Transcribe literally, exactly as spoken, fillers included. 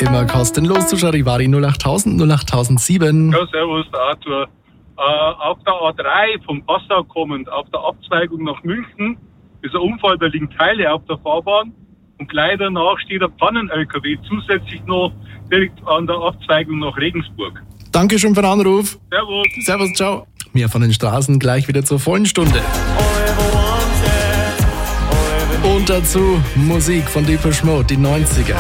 Immer kostenlos zu Charivari null achttausend null achttausendsieben. Ja, servus, der Arthur. Äh, auf der A drei vom Passau kommend, auf der Abzweigung nach München, ist ein Unfall, da liegen Teile auf der Fahrbahn und gleich danach steht ein Pfannen-L K W zusätzlich noch direkt an der Abzweigung nach Regensburg. Dankeschön für den Anruf. Servus. Servus, ciao. Mehr von den Straßen gleich wieder zur vollen Stunde. Und dazu Musik von Depeche Mode, die neunziger.